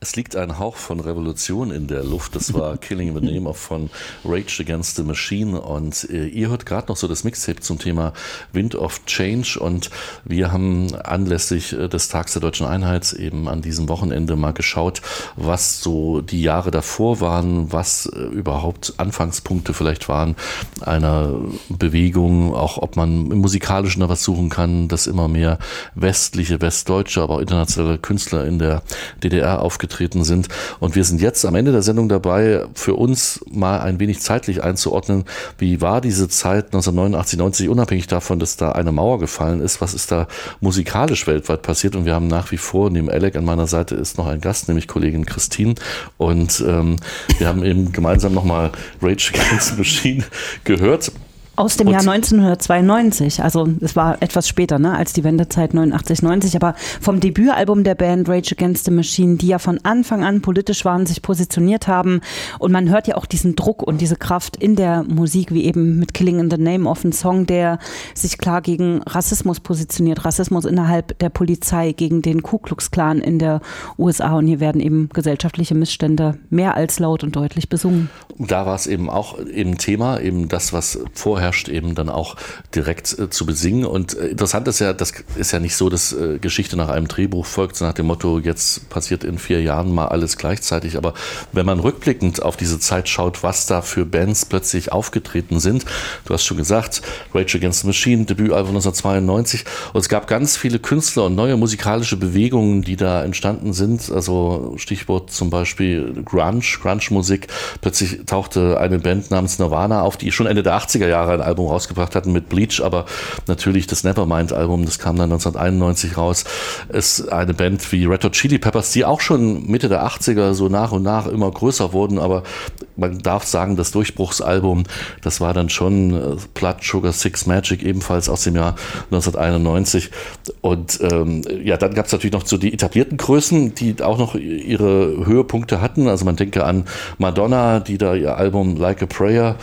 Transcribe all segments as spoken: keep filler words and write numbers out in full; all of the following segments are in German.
Es liegt ein Hauch von Revolution in der Luft. Das war Killing in the Name of von Rage Against the Machine. Und äh, ihr hört gerade noch so das Mixtape zum Thema Wind of Change. Und wir haben anlässlich äh, des Tags der Deutschen Einheit eben an diesem Wochenende mal geschaut, was so die Jahre davor waren, was äh, überhaupt Anfangspunkte vielleicht waren einer Bewegung, auch ob man im Musikalischen da was suchen kann, dass immer mehr westliche, westdeutsche, aber auch internationale Künstler in der D D R aufgetreten sind. Und wir sind jetzt am Ende der Sendung dabei, für uns mal ein wenig zeitlich einzuordnen, wie war diese Zeit neunzehnhundertneunundachtzig, neunzig, unabhängig davon, dass da eine Mauer gefallen ist, was ist da musikalisch weltweit passiert. Und wir haben nach wie vor, neben Alec an meiner Seite ist noch ein Gast, nämlich Kollegin Christine. Und ähm, wir haben eben gemeinsam nochmal Rage Against the Machine gehört. Aus dem und Jahr neunzehnhundertzweiundneunzig, also es war etwas später, ne, als die Wendezeit neunundachtzig, neunzig, aber vom Debütalbum der Band Rage Against the Machine, die ja von Anfang an politisch waren, sich positioniert haben, und man hört ja auch diesen Druck und diese Kraft in der Musik, wie eben mit Killing in the Name of, ein Song, der sich klar gegen Rassismus positioniert, Rassismus innerhalb der Polizei, gegen den Ku Klux Klan in der U S A, und hier werden eben gesellschaftliche Missstände mehr als laut und deutlich besungen. Da war es eben auch eben Thema, eben das, was vorher herrscht, eben dann auch direkt äh, zu besingen. Und äh, interessant ist ja, das ist ja nicht so, dass äh, Geschichte nach einem Drehbuch folgt, so nach dem Motto, jetzt passiert in vier Jahren mal alles gleichzeitig. Aber wenn man rückblickend auf diese Zeit schaut, was da für Bands plötzlich aufgetreten sind, du hast schon gesagt, Rage Against the Machine, Debütalbum neunzehnhundertzweiundneunzig, und es gab ganz viele Künstler und neue musikalische Bewegungen, die da entstanden sind. Also Stichwort zum Beispiel Grunge, Grunge-Musik. Plötzlich tauchte eine Band namens Nirvana auf, die schon Ende der achtziger Jahre ein Album rausgebracht hatten mit Bleach, aber natürlich das Nevermind-Album, das kam dann neunzehnhunderteinundneunzig raus, ist eine Band wie Red Hot Chili Peppers, die auch schon Mitte der achtziger so nach und nach immer größer wurden, aber man darf sagen, das Durchbruchsalbum, das war dann schon Blood Sugar Six Magic, ebenfalls aus dem Jahr neunzehnhunderteinundneunzig. Und ähm, ja, dann gab es natürlich noch so die etablierten Größen, die auch noch ihre Höhepunkte hatten. Also man denke an Madonna, die da ihr Album Like a Prayer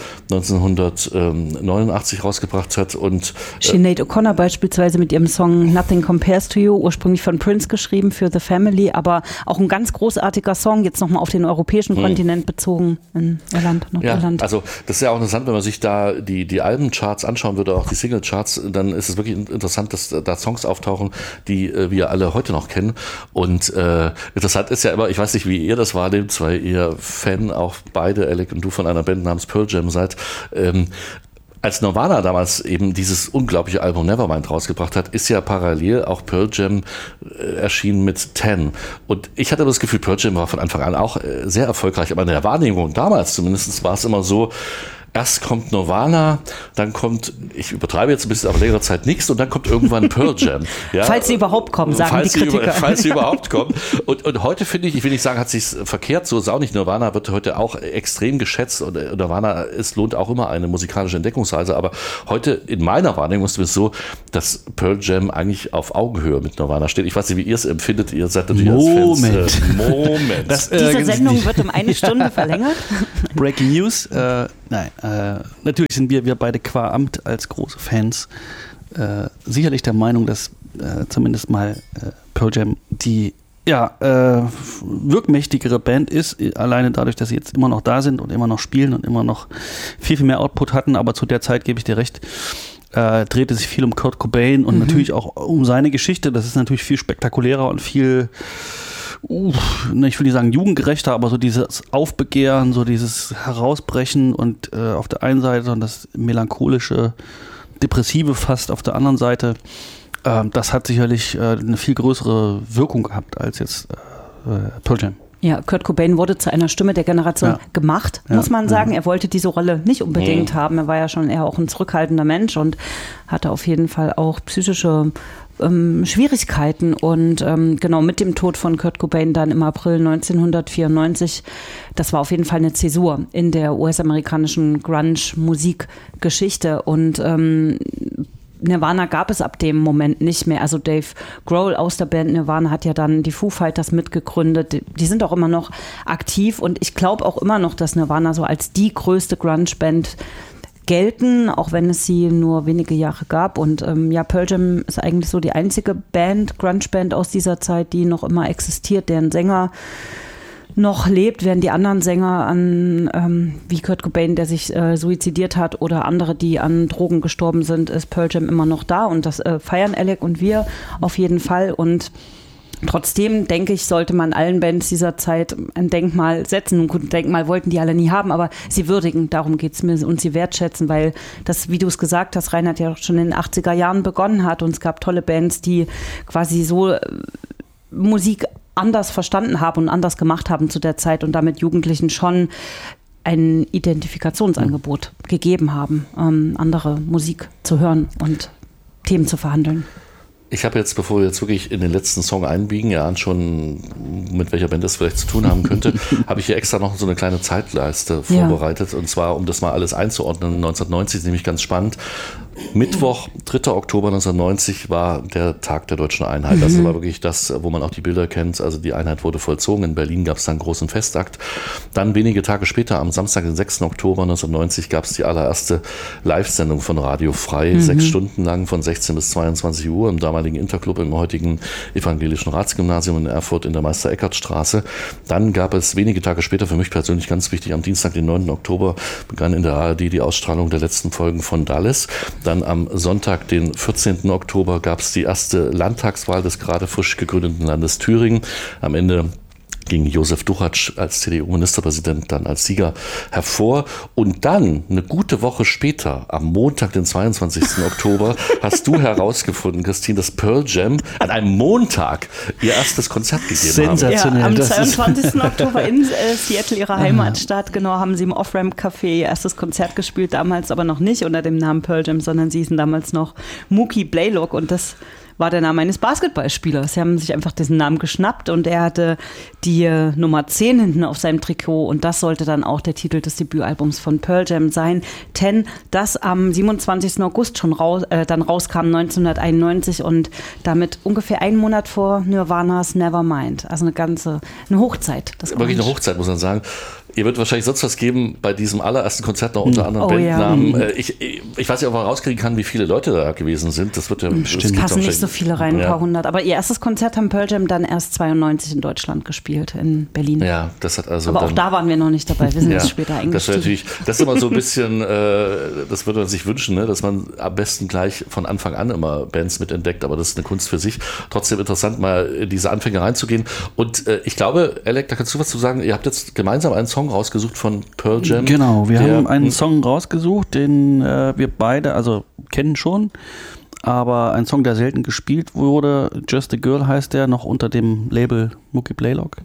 neunzehnhundertneunundachtzig rausgebracht hat. Und äh, Sinead O'Connor beispielsweise mit ihrem Song Nothing Compares to You, ursprünglich von Prince geschrieben für The Family, aber auch ein ganz großartiger Song, jetzt nochmal auf den europäischen hm. Kontinent bezogen, in Irland, Nordirland. Ja, also das ist ja auch interessant, wenn man sich da die, die Albencharts anschauen würde, auch die Singlecharts, dann ist es wirklich interessant, dass da Songs auftauchen, die äh, wir alle heute noch kennen. Und äh, interessant ist ja immer, ich weiß nicht, wie ihr das wahrnehmt, weil ihr Fan auch beide, Alec und du, von einer Band namens Pearl Jam seid. Ähm, Als Nirvana damals eben dieses unglaubliche Album Nevermind rausgebracht hat, ist ja parallel auch Pearl Jam äh, erschienen mit Ten. Und ich hatte das Gefühl, Pearl Jam war von Anfang an auch äh, sehr erfolgreich, aber in der Wahrnehmung damals zumindest war es immer so, erst kommt Nirvana, dann kommt, ich übertreibe jetzt ein bisschen, aber längere Zeit nichts, und dann kommt irgendwann Pearl Jam. Ja, falls sie überhaupt kommen, sagen falls die Kritiker. Über, falls sie überhaupt kommen. Und, und heute finde ich, ich will nicht sagen, hat sich's verkehrt, so ist auch nicht. Nirvana wird heute auch extrem geschätzt, und Nirvana, es lohnt auch immer eine musikalische Entdeckungsreise, aber heute in meiner Wahrnehmung ist es so, dass Pearl Jam eigentlich auf Augenhöhe mit Nirvana steht. Ich weiß nicht, wie ihr es empfindet, ihr seid natürlich Moment. als Fans. Äh, Moment. Das, äh, Diese Sendung wird um eine Stunde verlängert. Breaking News, äh, nein, äh, natürlich sind wir, wir beide qua Amt als große Fans äh, sicherlich der Meinung, dass äh, zumindest mal äh, Pearl Jam die ja, äh, wirkmächtigere Band ist, alleine dadurch, dass sie jetzt immer noch da sind und immer noch spielen und immer noch viel, viel mehr Output hatten, aber zu der Zeit, gebe ich dir recht, äh, drehte sich viel um Kurt Cobain und mhm. natürlich auch um seine Geschichte. Das ist natürlich viel spektakulärer und viel Uh, ich will nicht sagen jugendgerechter, aber so dieses Aufbegehren, so dieses Herausbrechen und äh, auf der einen Seite und das melancholische, depressive fast auf der anderen Seite, äh, das hat sicherlich äh, eine viel größere Wirkung gehabt als jetzt äh, Pearl Jam. Ja, Kurt Cobain wurde zu einer Stimme der Generation ja. gemacht, muss ja, man sagen. Ja. Er wollte diese Rolle nicht unbedingt mhm. haben. Er war ja schon eher auch ein zurückhaltender Mensch und hatte auf jeden Fall auch psychische ähm, Schwierigkeiten. Und ähm, genau mit dem Tod von Kurt Cobain dann im April neunzehnhundertvierundneunzig, das war auf jeden Fall eine Zäsur in der U S-amerikanischen Grunge-Musikgeschichte. Und ähm, Nirvana gab es ab dem Moment nicht mehr. Also Dave Grohl aus der Band Nirvana hat ja dann die Foo Fighters mitgegründet. Die sind auch immer noch aktiv und ich glaube auch immer noch, dass Nirvana so als die größte Grunge-Band gelten, auch wenn es sie nur wenige Jahre gab. Und ähm, ja, Pearl Jam ist eigentlich so die einzige Band, Grunge-Band aus dieser Zeit, die noch immer existiert, deren Sänger noch lebt, während die anderen Sänger an, ähm, wie Kurt Cobain, der sich äh, suizidiert hat, oder andere, die an Drogen gestorben sind, ist Pearl Jam immer noch da und das äh, feiern Alec und wir auf jeden Fall. Und trotzdem, denke ich, sollte man allen Bands dieser Zeit ein Denkmal setzen. Ein Denkmal wollten die alle nie haben, aber sie würdigen, darum geht es mir, und sie wertschätzen, weil das, wie du es gesagt hast, Reinhard, ja schon in den achtziger Jahren begonnen hat und es gab tolle Bands, die quasi so äh, Musik anders verstanden haben und anders gemacht haben zu der Zeit und damit Jugendlichen schon ein Identifikationsangebot mhm. gegeben haben, ähm, andere Musik zu hören und Themen zu verhandeln. Ich habe jetzt, bevor wir jetzt wirklich in den letzten Song einbiegen, ja schon mit welcher Band das vielleicht zu tun haben könnte, habe ich hier extra noch so eine kleine Zeitleiste vorbereitet. Ja. Und zwar, um das mal alles einzuordnen, neunzehnhundertneunzig ist nämlich ganz spannend. Mittwoch, dritter Oktober neunzehnhundertneunzig war der Tag der Deutschen Einheit. Mhm. Das war wirklich das, wo man auch die Bilder kennt. Also die Einheit wurde vollzogen. In Berlin gab es dann einen großen Festakt. Dann wenige Tage später, am Samstag, den sechsten Oktober neunzehnhundertneunzig, gab es die allererste Live-Sendung von Radio Frei. Mhm. Sechs Stunden lang von sechzehn bis zweiundzwanzig Uhr im damaligen Interclub im heutigen evangelischen Ratsgymnasium in Erfurt in der Meister-Eckert-Straße. Dann gab es wenige Tage später, für mich persönlich ganz wichtig, am Dienstag, den neunten Oktober, begann in der A R D die Ausstrahlung der letzten Folgen von Dallas. Dann am Sonntag, den vierzehnten Oktober, gab es die erste Landtagswahl des gerade frisch gegründeten Landes Thüringen. Am Ende ging Josef Duchatsch als C D U-Ministerpräsident dann als Sieger hervor. Und dann, eine gute Woche später, am Montag, den zweiundzwanzigsten Oktober, hast du herausgefunden, Christine, dass Pearl Jam an einem Montag ihr erstes Konzert gegeben Sensationell. haben. Ja, am zweiundzwanzigsten Oktober in äh, Seattle, ihrer Heimatstadt, genau, haben sie im Off-Ramp-Café ihr erstes Konzert gespielt, damals aber noch nicht unter dem Namen Pearl Jam, sondern sie hießen damals noch Mookie Blaylock, und das war der Name eines Basketballspielers. Sie haben sich einfach diesen Namen geschnappt und er hatte die äh, Nummer zehn hinten auf seinem Trikot und das sollte dann auch der Titel des Debütalbums von Pearl Jam sein. Ten, das am siebenundzwanzigsten August schon raus, äh, dann rauskam, neunzehnhunderteinundneunzig, und damit ungefähr einen Monat vor Nirvanas Nevermind. Also eine ganze, eine Hochzeit. Das Wirklich eine Hochzeit, muss man sagen. Ihr wird wahrscheinlich sonst was geben bei diesem allerersten Konzert noch unter anderen oh, Bandnamen. Ja. Ich, ich, ich weiß nicht, ob man rauskriegen kann, wie viele Leute da gewesen sind. Das wird ja bestimmt. Es passen nicht so viele rein, ein ja. paar hundert. Aber ihr erstes Konzert haben Pearl Jam dann erst zweiundneunzig in Deutschland gespielt, in Berlin. Ja, das hat also. Aber dann, auch da waren wir noch nicht dabei. Wir sind ja, jetzt später eingestiegen. Das, natürlich, das ist immer so ein bisschen, äh, das würde man sich wünschen, ne? Dass man am besten gleich von Anfang an immer Bands mitentdeckt. Aber das ist eine Kunst für sich. Trotzdem interessant, mal in diese Anfänge reinzugehen. Und äh, ich glaube, Alec, da kannst du was zu sagen. Ihr habt jetzt gemeinsam einen Song rausgesucht von Pearl Jam. Genau, wir haben einen Song rausgesucht, den äh, wir beide, also kennen schon, aber ein Song, der selten gespielt wurde. Just a Girl heißt der, noch unter dem Label Mookie Blaylock.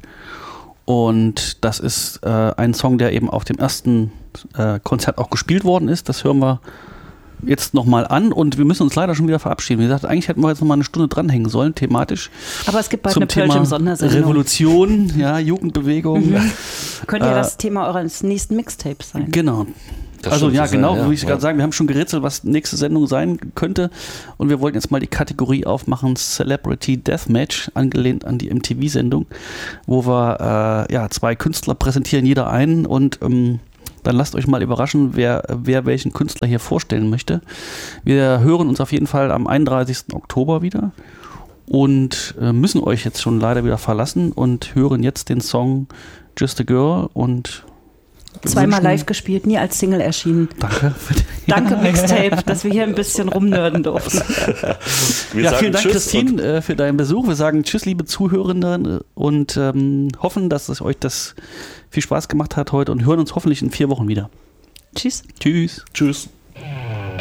Und das ist äh, ein Song, der eben auf dem ersten äh, Konzert auch gespielt worden ist. Das hören wir jetzt nochmal an und wir müssen uns leider schon wieder verabschieden. Wie gesagt, eigentlich hätten wir jetzt nochmal eine Stunde dranhängen sollen, thematisch. Aber es gibt bald zum eine Pearl Jam Sondersendung. Revolution, ja, Jugendbewegung. Mhm. Könnte ja äh, das Thema eures nächsten Mixtapes sein. Genau. Das also ja, so genau, sein, ja. Würde ich ja. gerade sagen, wir haben schon gerätselt, was nächste Sendung sein könnte und wir wollten jetzt mal die Kategorie aufmachen, Celebrity Deathmatch, angelehnt an die M T V-Sendung, wo wir äh, ja, zwei Künstler präsentieren, jeder einen, und ähm, dann lasst euch mal überraschen, wer, wer welchen Künstler hier vorstellen möchte. Wir hören uns auf jeden Fall am einunddreißigsten Oktober wieder und äh, müssen euch jetzt schon leider wieder verlassen und hören jetzt den Song Just a Girl und zweimal live gespielt, nie als Single erschienen. Danke. Danke, Mixtape, dass wir hier ein bisschen rumnörden durften. Wir ja, vielen Dank, Christine, äh, für deinen Besuch. Wir sagen Tschüss, liebe Zuhörenden, und ähm, hoffen, dass es euch das viel Spaß gemacht hat heute und hören uns hoffentlich in vier Wochen wieder. Tschüss. Tschüss. Tschüss.